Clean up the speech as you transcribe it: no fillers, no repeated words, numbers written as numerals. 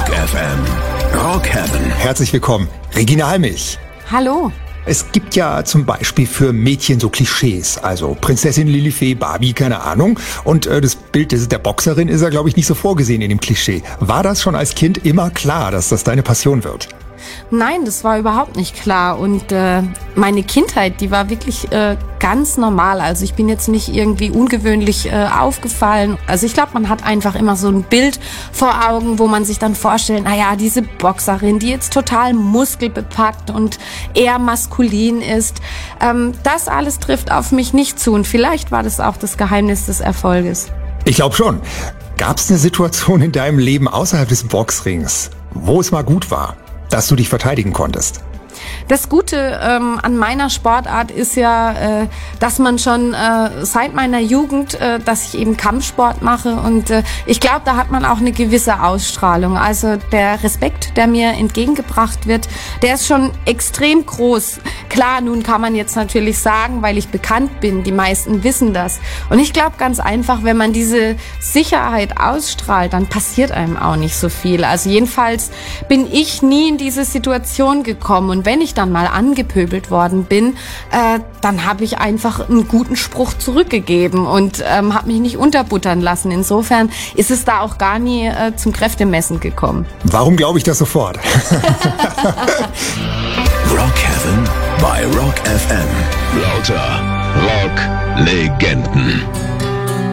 Rock FM. Rock Heaven. Herzlich willkommen, Regina Halmich. Hallo. Es gibt ja zum Beispiel für Mädchen so Klischees, also Prinzessin Lilifee, Barbie, keine Ahnung. Und das Bild der Boxerin ist ja, glaube ich, nicht so vorgesehen in dem Klischee. War das schon als Kind immer klar, dass das deine Passion wird? Nein, das war überhaupt nicht klar. Und meine Kindheit, die war wirklich ganz normal. Also ich bin jetzt nicht irgendwie ungewöhnlich aufgefallen. Also ich glaube, man hat einfach immer so ein Bild vor Augen, wo man sich dann vorstellt, naja, diese Boxerin, die jetzt total muskelbepackt und eher maskulin ist. Das alles trifft auf mich nicht zu. Und vielleicht war das auch das Geheimnis des Erfolges. Ich glaube schon. Gab es eine Situation in deinem Leben außerhalb des Boxrings, wo es mal gut war, dass du dich verteidigen konntest? Das Gute an meiner Sportart ist ja, dass man schon seit meiner Jugend, dass ich eben Kampfsport mache und ich glaube, da hat man auch eine gewisse Ausstrahlung. Also der Respekt, der mir entgegengebracht wird, der ist schon extrem groß. Klar, nun kann man jetzt natürlich sagen, weil ich bekannt bin, die meisten wissen das. Und ich glaube ganz einfach, wenn man diese Sicherheit ausstrahlt, dann passiert einem auch nicht so viel. Also jedenfalls bin ich nie in diese Situation gekommen und wenn ich dann mal angepöbelt worden bin, dann habe ich einfach einen guten Spruch zurückgegeben und habe mich nicht unterbuttern lassen. Insofern ist es da auch gar nie zum Kräftemessen gekommen. Warum glaube ich das sofort? Rock Heaven bei Rock FM. Lauter Rock-Legenden.